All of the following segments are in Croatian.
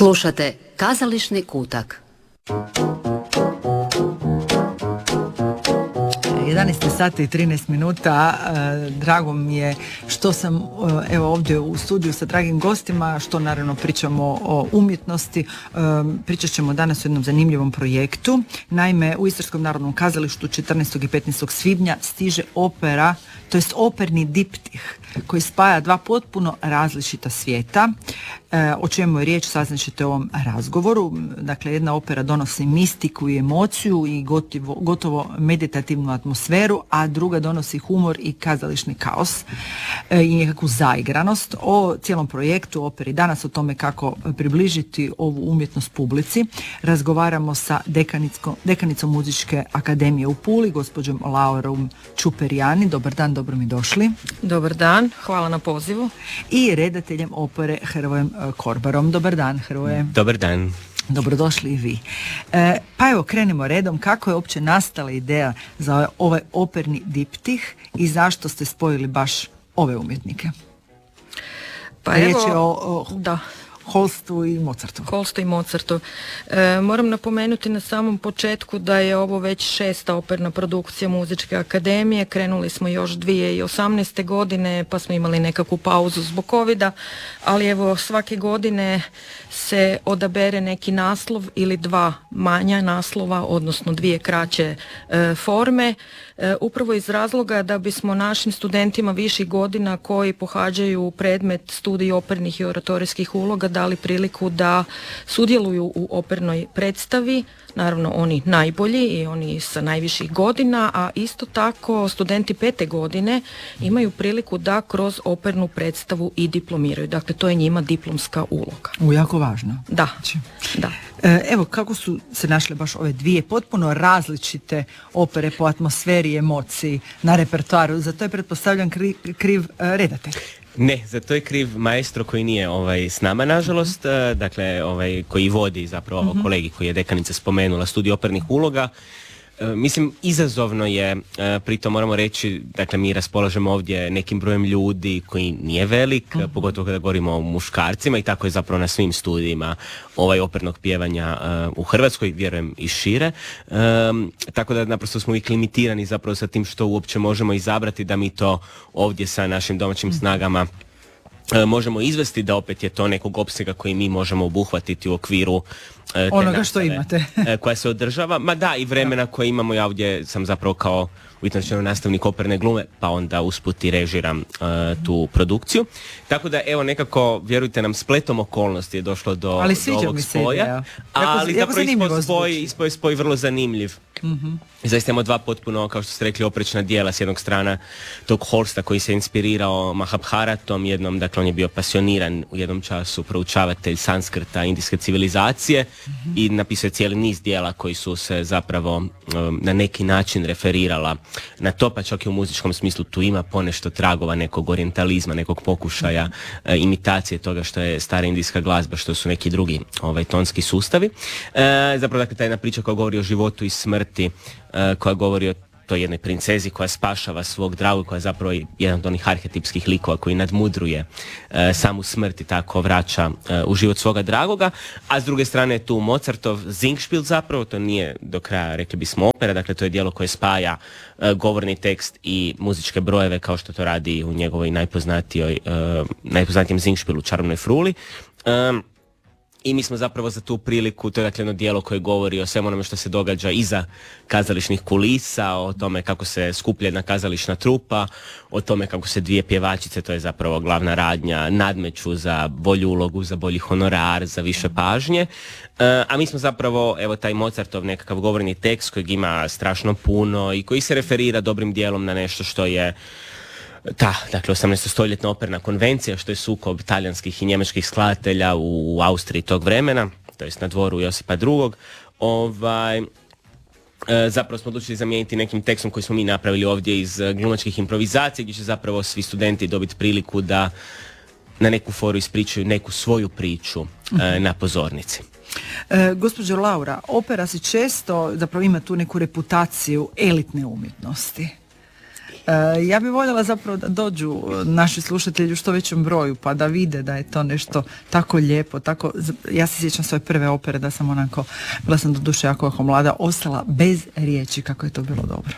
Slušate Kazališni kutak. 11 sati i 13 minuta. Drago mi je što sam evo ovdje u studiju sa dragim gostima, što naravno pričamo o umjetnosti. Pričat ćemo danas o jednom zanimljivom projektu. Naime, u Istarskom narodnom kazalištu 14. i 15. svibnja stiže opera, to jest operni diptih, koji spaja dva potpuno različita svijeta. O čemu je riječ saznaćete u ovom razgovoru. Dakle, jedna opera donosi mistiku i emociju i gotovo meditativnu atmosferu, a druga donosi humor i kazališni kaos i nekakvu zaigranost. O cijelom projektu operi danas, o tome kako približiti ovu umjetnost publici, razgovaramo sa dekanicom Muzičke akademije u Puli, gospođom Laurom Čuperijani. Dobar dan, dobro mi došli. Dobar dan, hvala na pozivu. I redateljem opere Hrvojem Korbarom. Dobar dan, Hrvoje. Dobar dan. Dobrodošli i vi. Pa evo, krenemo redom. Kako je uopće nastala ideja za ovaj operni diptih i zašto ste spojili baš ove umjetnike? Pa riječ evo, je o da. Holstu i Mozartu. Holstu i Mozartu. Moram napomenuti na samom početku da je ovo već 6. operna produkcija Muzičke akademije. Krenuli smo još 2018. godine, pa smo imali nekakvu pauzu zbog covida, ali evo svake godine se odabere neki naslov ili dva manja naslova, odnosno dvije kraće forme, upravo iz razloga da bismo našim studentima viših godina koji pohađaju predmet studij opernih i oratorijskih uloga dali priliku da sudjeluju u opernoj predstavi, naravno oni najbolji i oni sa najviših godina, a isto tako studenti 5. godine imaju priliku da kroz opernu predstavu i diplomiraju. Dakle, to je njima diplomska uloga. Jako važno. Da, da. Evo, kako su se našle baš ove dvije potpuno različite opere po atmosferi i emociji na repertoaru? Za to je, pretpostavljam, kriv redatelj. Ne, za to je kriv maestro koji nije s nama, nažalost, dakle, koji vodi zapravo kolegi koji je dekanica spomenula, studij opernih uloga. Mislim, izazovno je, pritom moramo reći, dakle, mi raspolažemo ovdje nekim brojem ljudi koji nije velik, pogotovo kada govorimo o muškarcima, i tako je zapravo na svim studijima opernog pjevanja u Hrvatskoj, vjerujem i šire. Tako da naprosto smo uvijek limitirani zapravo sa tim što uopće možemo izabrati da mi to ovdje sa našim domaćim snagama možemo izvesti, da opet je to nekog opsega koji mi možemo obuhvatiti u okviru onoga što imate. koja se održava. Ma da, i vremena koje imamo. Ja ovdje sam zapravo kao uvjetno nastavnik operne glume, pa onda usput i režiram tu produkciju. Tako da, evo, nekako, vjerujte nam, spletom okolnosti je došlo do ovog spoja. Ali zapravo spoj vrlo zanimljiv. Zaista imamo dva potpuno, kao što ste rekli, oprečna dijela. S jednog strana tog Holsta koji se inspirirao Mahabharatom, jednom, dakle, on je bio pasioniran u jednom času proučavatelj sanskrta, indijske civilizacije, i napisao je cijeli niz dijela koji su se zapravo na neki način referirala na to, pa čak i u muzičkom smislu tu ima ponešto tragova nekog orijentalizma, nekog pokušaja imitacije toga što je stara indijska glazba, što su neki drugi tonski sustavi. Zapravo, dakle, ta jedna priča koja govori o životu i smrti, koja govori o toj jednoj princezi koja spašava svog dragog, koja je zapravo jedan od onih arhetipskih likova koji nadmudruje samu smrt i tako vraća u život svoga dragoga. A s druge strane je tu Mozartov Singspiel, zapravo to nije do kraja, rekli bismo, opera, dakle to je djelo koje spaja govorni tekst i muzičke brojeve, kao što to radi u njegovoj najpoznatijem Singspielu, Čarobnoj fruli. I mi smo zapravo za tu priliku, to je dakle jedno djelo koje govori o svemu onome što se događa iza kazališnih kulisa, o tome kako se skuplja jedna kazališna trupa, o tome kako se dvije pjevačice, to je zapravo glavna radnja, nadmeću za bolju ulogu, za bolji honorar, za više pažnje. A mi smo zapravo, evo, taj Mozartov nekakav govorni tekst kojeg ima strašno puno i koji se referira dobrim dijelom na nešto što je dakle 18-stoljetna operna konvencija, što je sukob talijanskih i njemačkih skladatelja u Austriji tog vremena, to jest na dvoru Josipa II. Zapravo smo odlučili zamijeniti nekim tekstom koji smo mi napravili ovdje iz glumačkih improvizacija, gdje će zapravo svi studenti dobiti priliku da na neku foru ispričaju neku svoju priču na pozornici. Gospođo Laura, opera se često zapravo ima tu neku reputaciju elitne umjetnosti. Ja bih voljela zapravo da dođu naši slušatelji u što većem broju pa da vide da je to nešto tako lijepo, tako, ja se sjećam svoje prve opere da sam onako, bila sam doduše jako mlada, ostala bez riječi kako je to bilo dobro.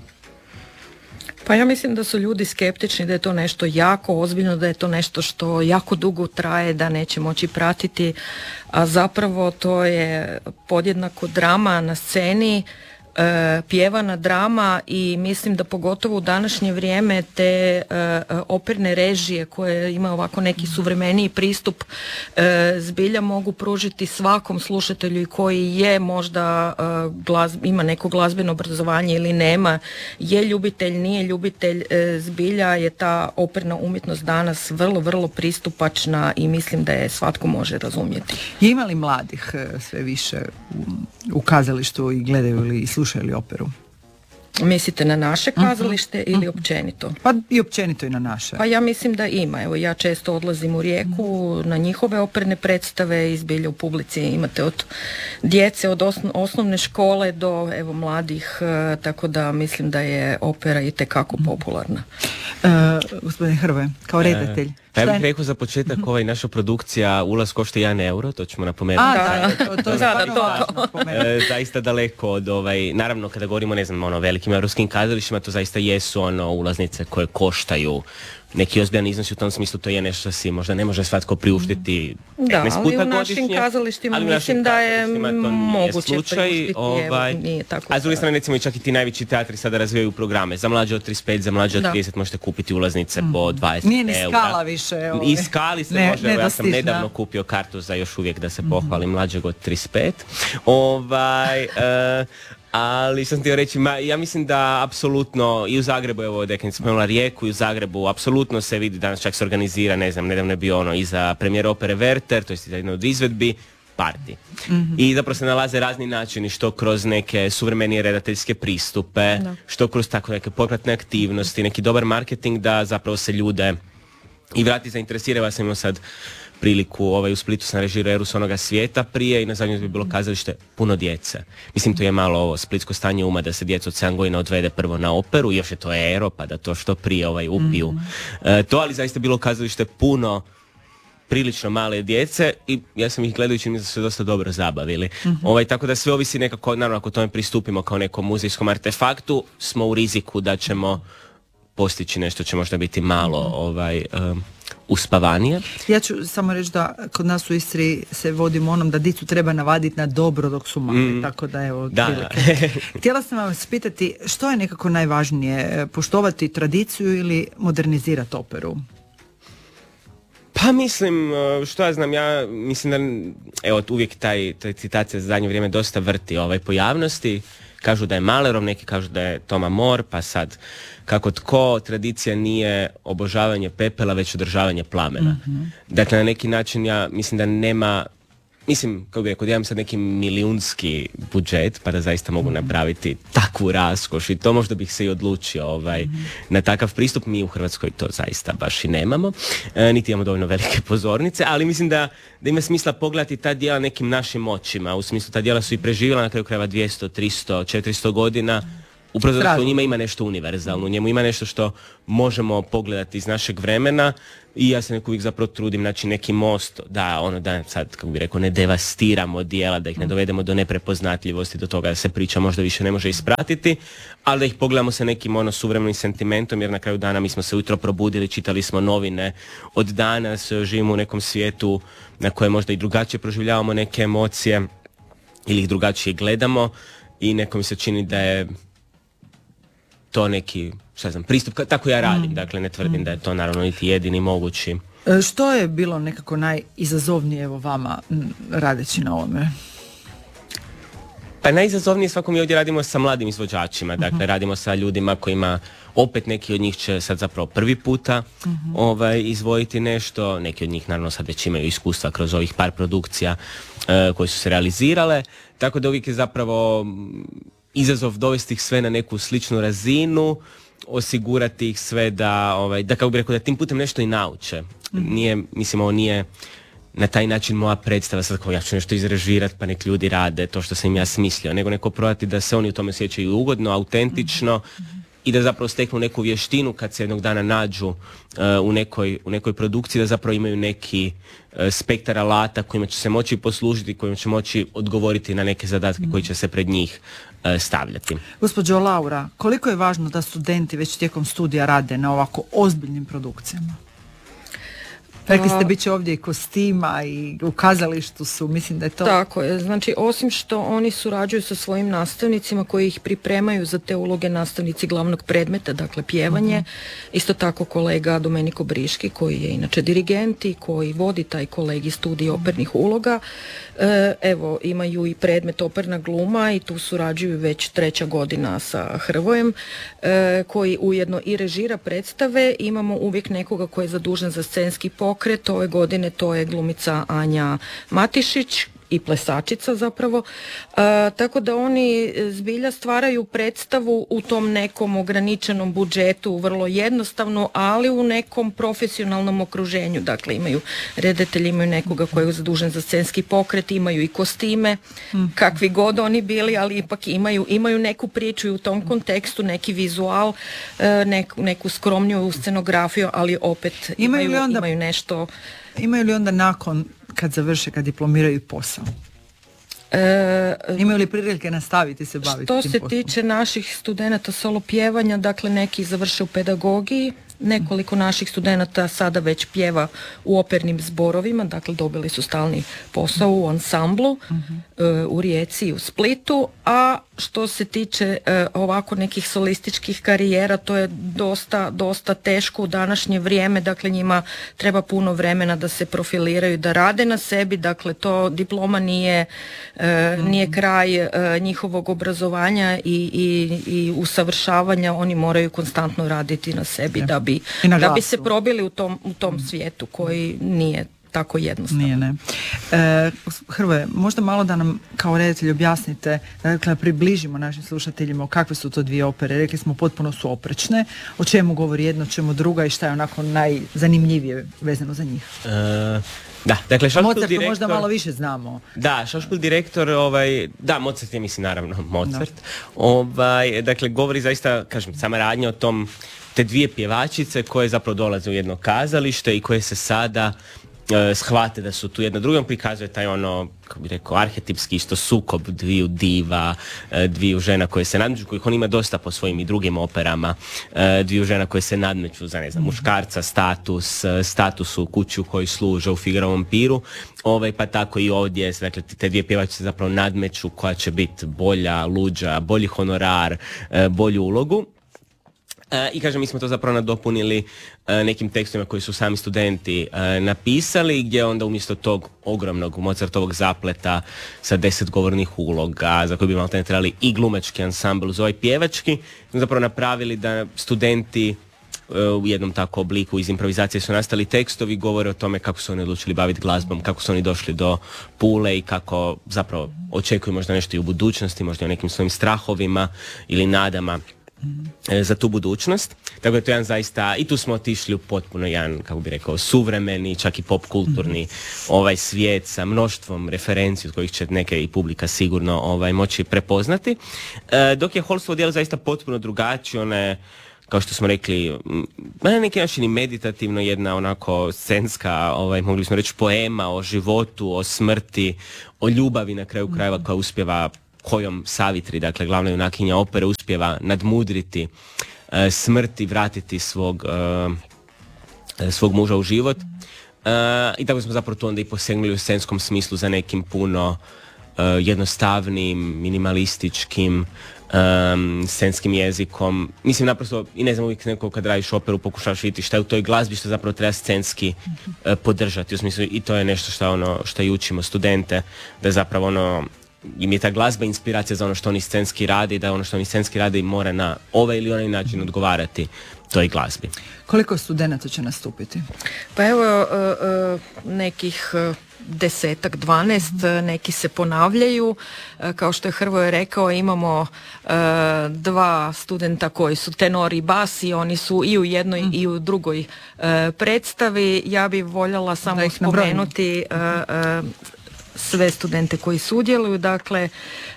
Pa ja mislim da su ljudi skeptični da je to nešto jako ozbiljno, da je to nešto što jako dugo traje, da neće moći pratiti, a zapravo to je podjednako drama na sceni, pjevana drama i mislim da pogotovo u današnje vrijeme te operne režije koje ima ovako neki suvremeniji pristup zbilja mogu pružiti svakom slušatelju i koji je možda ima neko glazbeno obrazovanje ili nema, je ljubitelj, nije ljubitelj, zbilja je ta operna umjetnost danas vrlo pristupačna i mislim da je svatko može razumjeti. Je ima li mladih sve više u kazalištu i gledaju li i slušaju li operu? Mislite na naše kazalište ili općenito? Pa i općenito i na naše. Pa ja mislim da ima. Evo, ja često odlazim u Rijeku na njihove operne predstave i zbilja u publici imate od djece, od osnovne škole do evo mladih, tako da mislim da je opera itekako popularna. Gospodin Hrvoje, kao redatelj. Pa ja bih rekao za početak naša produkcija ulaz košta 1 euro, to ćemo napomenuti. Zaista daleko od naravno kada govorimo velikim europskim kazalištima, to zaista jesu ulaznice koje koštaju neki ozbiljan iznos, u tom smislu to je nešto što si možda ne može svatko priuštiti 15 puta godišnje. Ali u našim kazalištima mislim da je moguće priuštiti. A s druge strane recimo i čak i ti najveći teatri sada razvijaju programe. Za mlađe od 35, za mlađe od 30 možete kupiti ulaznice po 20 eura. Nije ni Skala više. I Skali se može, ja sam nedavno kupio kartu za još uvijek da se pohvalim mlađeg od 35. Ali sam htio reći, ja mislim da apsolutno i u Zagrebu, evo da sam spomenula Rijeku, i u Zagrebu apsolutno se vidi, danas čak se organizira, ne znam, nedavno je bio i za premijer opere Werther, to je jedna od izvedbi, parti. I zapravo se nalaze razni načini, što kroz neke suvremenije redateljske pristupe, što kroz tako neke popratne aktivnosti, neki dobar marketing da zapravo se ljude i vrati zainteresiraju. Ja sam imao sad priliku u Splitu sam režirao Erus onoga svijeta prije i na zadnjem bi bilo kazalište puno djece. Mislim to je malo ovo splitsko stanje uma da se djeca od 7 godina odvede prvo na operu, još je to Ero pa da to što prije upiju. To, ali zaista bilo kazalište puno prilično male djece i ja sam ih gledajući mi da su se dosta dobro zabavili. Tako da sve ovisi nekako, naravno ako tome pristupimo kao nekom muzejskom artefaktu, smo u riziku da ćemo postići nešto će možda biti malo uspavanije. Ja ću samo reći da kod nas u Istri se vodimo onom da dicu treba navaditi na dobro dok su mali, tako da evo prilike. Htjela sam vas pitati što je nekako najvažnije, poštovati tradiciju ili modernizirati operu? Pa mislim, što ja znam, ja mislim da, evo uvijek taj citacija za zadnje vrijeme dosta vrti po javnosti. Kažu da je Malerov, neki kažu da je Toma Mor, pa sad kako tko, tradicija nije obožavanje pepela, već održavanje plamena. Dakle, na neki način ja mislim da nema, kako bih rekao, da imam sad neki milijunski budžet, pa da zaista mogu napraviti takvu raskoš i to možda bih se i odlučio na takav pristup. Mi u Hrvatskoj to zaista baš i nemamo, niti imamo dovoljno velike pozornice, ali mislim da ima smisla pogledati ta djela nekim našim očima, u smislu ta djela su i preživjela na kraju krajeva 200, 300, 400 godina, upravo zato što u njima ima nešto univerzalno, u njemu ima nešto što možemo pogledati iz našeg vremena i ja se nekako uvijek zapravo trudim naći neki most da sad, kako bih rekao, ne devastiramo djela, da ih ne dovedemo do neprepoznatljivosti, do toga da se priča možda više ne može ispratiti, ali da ih pogledamo sa nekim suvremenim sentimentom, jer na kraju dana mi smo se ujutro probudili, čitali smo novine, od danas živimo u nekom svijetu na koje možda i drugačije proživljavamo neke emocije ili ih drugačije gledamo i neko mi se čini da je to neki, pristup, tako ja radim, dakle ne tvrdim da je to naravno niti jedini mogući. Što je bilo nekako najizazovnije vama radeći na ovome? Pa najizazovnije svako mi ovdje radimo sa mladim izvođačima, dakle radimo sa ljudima kojima opet neki od njih će sad zapravo prvi puta izvojiti nešto, neki od njih naravno sad već imaju iskustva kroz ovih par produkcija koje su se realizirale, tako da uvijek je zapravo izazov dovesti ih sve na neku sličnu razinu, osigurati ih sve da kako bih rekao, da tim putem nešto i nauče. Ovo nije na taj način moja predstava, sad kao ja ću nešto izrežirati pa nek ljudi rade to što sam im ja smislio, nego neko probati da se oni u tome osjećaju ugodno, autentično i da zapravo steknu neku vještinu kad se jednog dana nađu u nekoj produkciji, da zapravo imaju neki spektar alata kojima će se moći poslužiti, kojima će moći odgovoriti na neke zadatke koji će se pred njih stavljati. Gospođo Laura, koliko je važno da studenti već tijekom studija rade na ovako ozbiljnim produkcijama? Rekli ste, bit će ovdje i kostima i u kazalištu su, mislim da je to... Tako je, znači osim što oni surađuju sa svojim nastavnicima koji ih pripremaju za te uloge, nastavnici glavnog predmeta, dakle pjevanje, isto tako kolega Domenico Briški koji je inače dirigent i koji vodi taj kolegij studij opernih uloga, evo imaju i predmet operna gluma i tu surađuju već 3. godina sa Hrvojem, koji ujedno i režira predstave. Imamo uvijek nekoga koji je zadužen za scenski pokret, ove godine to je glumica Anja Matišić i plesačica zapravo, tako da oni zbilja stvaraju predstavu u tom nekom ograničenom budžetu, vrlo jednostavno, ali u nekom profesionalnom okruženju. Dakle, imaju redatelji, imaju nekoga koji je zadužen za scenski pokret, imaju i kostime, kakvi god oni bili, ali ipak imaju neku priču i u tom kontekstu, neki vizual, neku skromniju scenografiju, ali opet imaju nešto. Imaju li onda nakon, kad završe, kad diplomiraju, posao? Imaju li prilike nastaviti se baviti tim poslom? Što se tiče naših studenata solo pjevanja, dakle neki završe u pedagogiji, nekoliko naših studenata sada već pjeva u opernim zborovima, dakle dobili su stalni posao u ansamblu u Rijeci i u Splitu, a što se tiče ovako nekih solističkih karijera, to je dosta teško u današnje vrijeme, dakle njima treba puno vremena da se profiliraju, da rade na sebi, dakle to diploma nije kraj njihovog obrazovanja i usavršavanja, oni moraju konstantno raditi na sebi da bi se probili u tom svijetu koji nije tako jednostavno. Nije, ne. Hrvoje, možda malo da nam kao redatelj objasnite, dakle približimo našim slušateljima kakve su to dvije opere. Rekli smo potpuno su oprečne, o čemu govori jedno, o čemu druga i šta je onako najzanimljivije vezano za njih. Da, dakle Mozart direktor, možda malo više znamo. Da, Schauspiel direktor, Mozart je, mislim, naravno Mozart. Dakle, govori zaista, kažem, sama radnja o te dvije pjevačice koje zapravo dolaze u jedno kazalište i koje se sada shvate da su tu jedna drugom, prikazuje taj kako bi rekao, arhetipski isto sukob dviju diva, dviju žena koje se nadmeću, kojih on ima dosta po svojim i drugim operama, dviju žena koje se nadmeću za, ne znam, muškarca, status u kući u kojoj služe u Figarovom piru, pa tako i ovdje, dakle, te dvije pjevačice zapravo nadmeću koja će biti bolja, luđa, bolji honorar, bolju ulogu. I kažem, mi smo to zapravo nadopunili nekim tekstovima koji su sami studenti napisali, gdje onda umjesto tog ogromnog Mozartovog zapleta sa 10 govornih uloga, za koje bi malo trebali i glumački ansambl uz ovaj pjevački, zapravo napravili da studenti u jednom tako obliku iz improvizacije su nastali tekstovi, govore o tome kako su oni odlučili baviti glazbom, kako su oni došli do Pule i kako zapravo očekuju možda nešto i u budućnosti, možda i o nekim svojim strahovima ili nadama za tu budućnost. Tako da to je jedan zaista, i tu smo otišli u potpuno jedan, kako bi rekao, suvremeni, čak i pop kulturni svijet sa mnoštvom referenci od kojih će neke i publika sigurno moći prepoznati. Dok je Holstovo djelo zaista potpuno drugačije, ona je, kao što smo rekli, na neki način i meditativno, jedna onako scenska, mogli smo reći, poema o životu, o smrti, o ljubavi na kraju krajeva koja uspjeva, kojom Savitri, dakle glavna junakinja opere, uspjeva nadmudriti smrt i vratiti svog muža u život. I tako smo zapravo tu onda i posegnuli u scenskom smislu za nekim puno jednostavnim, minimalističkim scenskim jezikom. Mislim, naprosto, i ne znam, uvijek neko kad radiš operu pokušavaš vidjeti šta je u toj glazbi što zapravo treba scenski podržati. U smislu, i to je nešto što i učimo studente, da zapravo im je ta glazba inspiracija za ono što oni scenski rade i da ono što oni scenski rade mora na ovaj ili onaj način odgovarati toj glazbi. Koliko studenata će nastupiti? Pa evo, nekih 10-ak, 12, neki se ponavljaju. Kao što je Hrvoje rekao, imamo 2 studenta koji su tenor i bas i oni su i u jednoj i u drugoj predstavi. Ja bih voljela samo spomenuti sve studente koji sudjeluju. Dakle,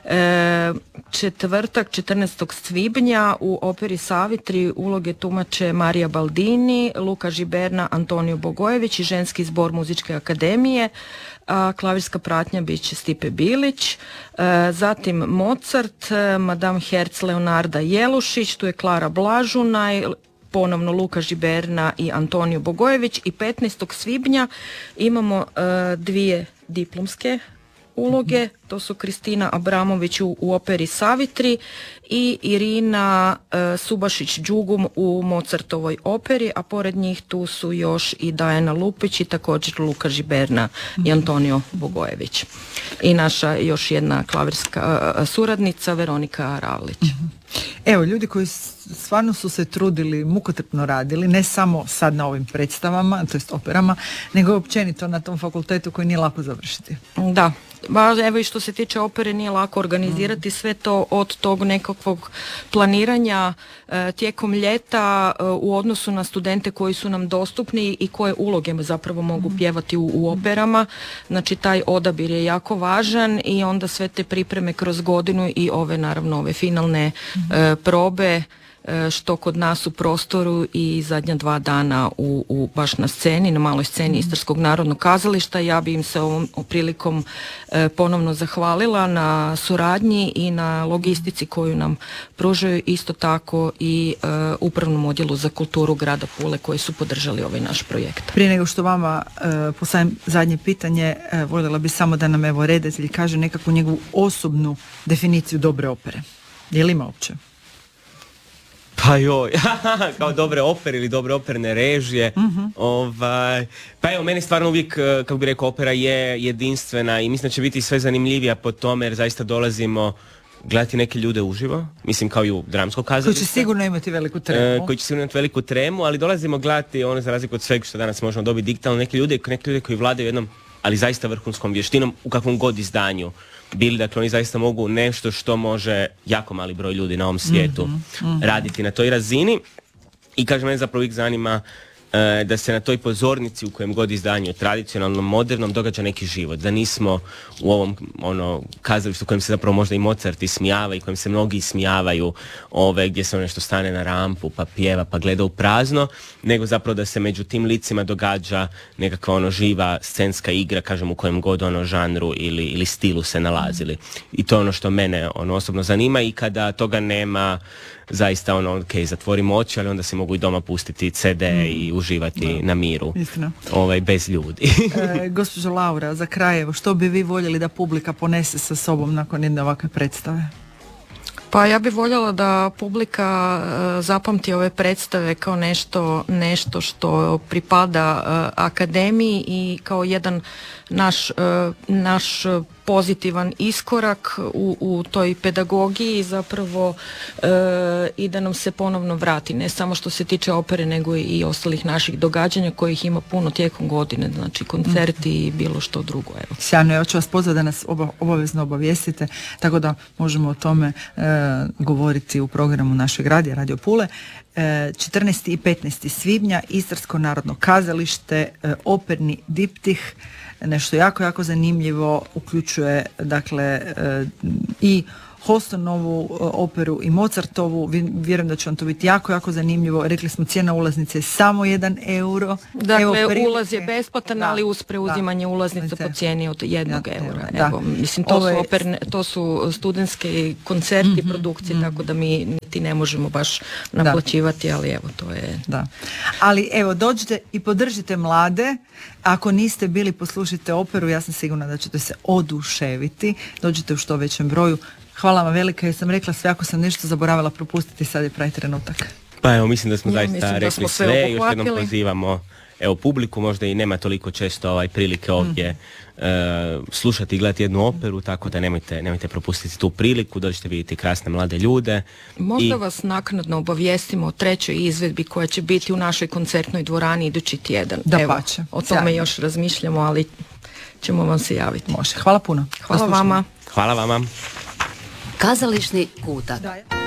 četvrtak 14. svibnja u operi Savitri uloge tumače Marija Baldini, Luka Žiberna, Antonio Bogojević i ženski zbor Muzičke akademije. A klavirska pratnja bit će Stipe Bilić, zatim Mozart, Madame Herz Leonarda Jelušić, tu je Klara Blažunaj, ponovno Luka Žiberna i Antonio Bogojević, i 15. svibnja imamo dvije diplomske uloge, to su Kristina Abramović u operi Savitri i Irina Subašić-Đugum u Mozartovoj operi, a pored njih tu su još i Dajana Lupić i također Luka Žiberna i Antonio Bogojević. I naša još jedna klavirska suradnica Veronika Ravlić. Evo, ljudi koji stvarno su se trudili, mukotrpno radili, ne samo sad na ovim predstavama, to jest operama, nego općenito na tom fakultetu koji nije lako završiti. Da. Evo i što se tiče opere nije lako organizirati sve to od tog nekakvog planiranja tijekom ljeta u odnosu na studente koji su nam dostupni i koje uloge zapravo mogu pjevati u operama. Znači taj odabir je jako važan i onda sve te pripreme kroz godinu i ove finalne probe što kod nas u prostoru i zadnja 2 dana baš na sceni, na maloj sceni Istarskog narodnog kazališta. Ja bi im se ovom prilikom ponovno zahvalila na suradnji i na logistici koju nam pružaju, isto tako i Upravnom odjelu za kulturu grada Pule koji su podržali ovaj naš projekt. Prije nego što vama postavim zadnje pitanje, voljela bi samo da nam evo redatelj kaže nekakvu njegovu osobnu definiciju dobre opere. Je li ima uopće? Pa joj, kao dobre opere ili dobre operne režije. Pa evo, meni stvarno uvijek, kako bi rekao, opera je jedinstvena i mislim da će biti sve zanimljivija po tome jer zaista dolazimo gledati neke ljude uživo, mislim kao i u dramsko kazalište. Koji će sigurno imati veliku tremu. Ali dolazimo gledati, ono za razliku od svega što danas možemo dobiti digitalno, neke ljude koji vladaju jednom, ali zaista vrhunskom vještinom u kakvom god izdanju bili, dakle oni zaista mogu nešto što može jako mali broj ljudi na ovom svijetu raditi na toj razini. I kažem, mene zapravo uvijek zanima da se na toj pozornici u kojem god izdanju, tradicionalnom, modernom, događa neki život. Da nismo u ovom kazalištu u kojem se zapravo možda i Mozart ismijava i kojem se mnogi ismijavaju, gdje se nešto stane na rampu pa pjeva pa gleda u prazno, nego zapravo da se među tim licima događa nekakva živa scenska igra, kažem, u kojem god žanru ili stilu se nalazili. I to je ono što mene osobno zanima i kada toga nema, zaista zatvorim oči, ali onda se mogu i doma pustiti CD i uživati na miru. Istina. Bez ljudi. Gospođo Laura, za kraj, evo, što bi vi voljeli da publika ponese sa sobom nakon jedne ovakve predstave? Pa ja bih voljela da publika zapamti ove predstave kao nešto što pripada akademiji i kao jedan naš pozitivan iskorak u toj pedagogiji zapravo i da nam se ponovno vrati, ne samo što se tiče opere nego i ostalih naših događanja kojih ima puno tijekom godine, znači koncerti i bilo što drugo. Evo. Sjajno, ja ću vas pozvati da nas obavezno obavijestite, tako da možemo o tome govoriti u programu našeg radija, Radio Pule. 14. i 15. svibnja Istarsko narodno kazalište, operni diptih, nešto jako, jako zanimljivo, uključuje dakle i Hostonovu operu i Mozartovu. Vjerujem da će vam to biti jako, jako zanimljivo. Rekli smo, cijena ulaznice je samo 1 euro. Dakle, ulaz je besplatan, ali uz preuzimanje ulaznice po cijeni od 1 eura. Evo, mislim, to su studentske koncerti, produkcije, tako da mi niti ne možemo baš naplaćivati, ali evo, to je... Da. Ali evo, dođite i podržite mlade. Ako niste bili, poslušajte operu, ja sam sigurna da ćete se oduševiti. Dođite u što većem broju. Hvala vam velika, jer sam rekla sve, ako sam nešto zaboravila propustiti, sad je pravi trenutak. Pa evo, mislim da smo zaista rekli sve, još jednom pozivamo publiku, možda i nema toliko često prilike ovdje slušati i gledati jednu operu, tako da nemojte propustiti tu priliku, dođete vidjeti krasne mlade ljude. Možda vas naknadno obavijestimo o 3. izvedbi koja će biti u našoj koncertnoj dvorani idući tjedan. Dapače. O tome još razmišljamo, ali ćemo vam se javiti. Može. Hvala puno. Hvala vama. Hvala vama. Kazališni kutak.